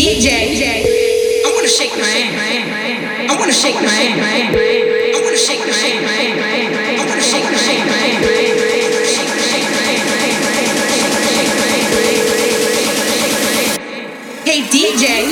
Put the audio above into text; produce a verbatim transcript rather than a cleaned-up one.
I wanna shake my hand. I wanna shake my hand. I wanna shake my hand. I wanna shake my hand. Hey D J.